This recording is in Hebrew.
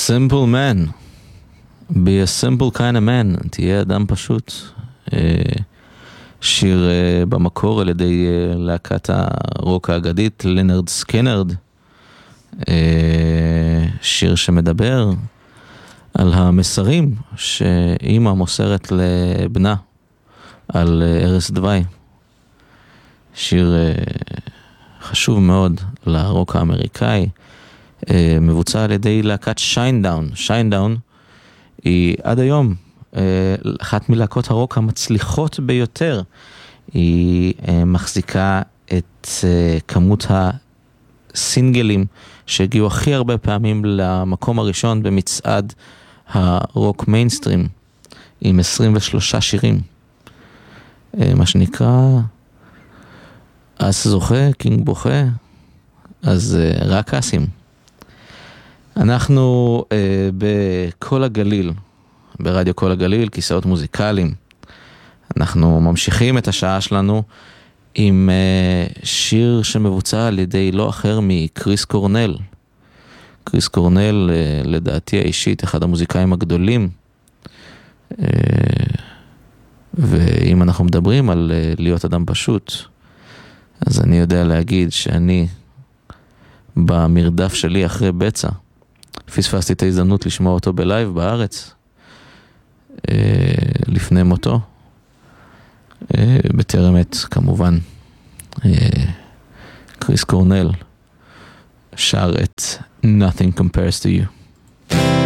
Simple man. Be a simple kind of man. תהיה אדם פשוט. שיר במקור על ידי להקת הרוק האגדית, לנרד סקינרד. שיר שמדבר על המסרים שאימא מוסרת לבנה על ערש דווי. שיר חשוב מאוד לרוק האמריקאי, מבוצע על ידי להקת שיינדאון. שיינדאון היא עד היום אחת מלהקות הרוק המצליחות ביותר. היא מחזיקה את כמות הסינגלים שהגיעו הכי הרבה פעמים למקום הראשון במצעד הרוק מיינסטרים, עם 23 שירים. מה שנקרא, אס זוכה, קינג בוכה, אז רק אסים. אנחנו בכל הגליל, ברדיו כל הגליל, כיסאות מוזיקליים. אנחנו ממשיכים את השעה שלנו עם שיר שמבוצע על ידי לא אחר מקריס קורנל. קריס קורנל, לדעתי האישית, אחד המוזיקאים הגדולים. ואם אנחנו מדברים על להיות אדם פשוט, אז אני יודע להגיד שאני במרדף שלי אחרי בצע, פספסתי את ההזדמנות לשמוע אותו בלייב בארץ, לפני מותו, בטרם עת כמובן. קריס קורנל שר את Nothing Compares to You.